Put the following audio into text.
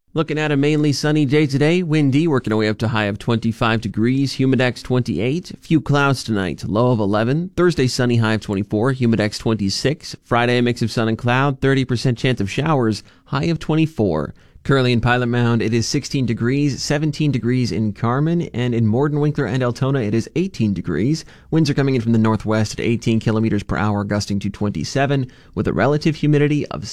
Looking at a mainly sunny day today, windy, working our way up to a high of 25 degrees, humidex 28, few clouds tonight, low of 11, Thursday sunny, high of 24, humidex 26, Friday a mix of sun and cloud, 30% chance of showers, high of 24. Currently in Pilot Mound, it is 16 degrees, 17 degrees in Carmen, and in Mordenwinkler and Altona, it is 18 degrees. Winds are coming in from the northwest at 18 kilometers per hour, gusting to 27, with a relative humidity of